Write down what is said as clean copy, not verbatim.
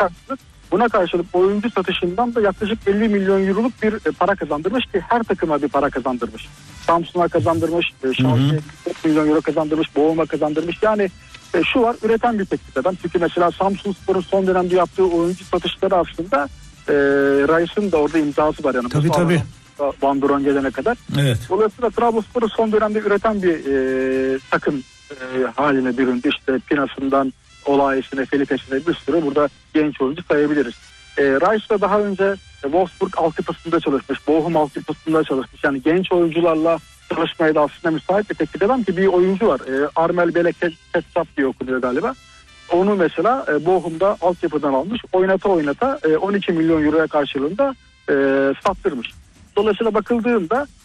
Buna karşılık oyuncu satışından da yaklaşık 50 milyon euroluk bir para kazandırmış ki her takıma bir para kazandırmış. Samsun'a kazandırmış, Şalke'ye 4 milyon euro kazandırmış, Bochum'a kazandırmış. Yani şu var, üreten bir teknik adam. Çünkü mesela Samsunspor'un son dönemde yaptığı oyuncu satışları aslında Rice'ın da orada imzası var. Yani tabii. Van Duron gelene kadar. Evet. Dolayısıyla Trabzonspor'u son dönemde üreten bir takım haline büründü. İşte Pinas'ından Olays'ine, Felipe'sine bir sürü burada genç oyuncu sayabiliriz. Rice da daha önce Wolfsburg altyapısında çalışmış, Bochum altyapısında çalışmış. Yani genç oyuncularla çalışmaya da aslında müsait bir teknik adam ki bir oyuncu var. Armel Beleketsap diye okunuyor galiba. Onu mesela Bochum'da altyapıdan almış. Oynata 12 milyon euroya karşılığında sattırmış. Dolayısıyla bakıldığında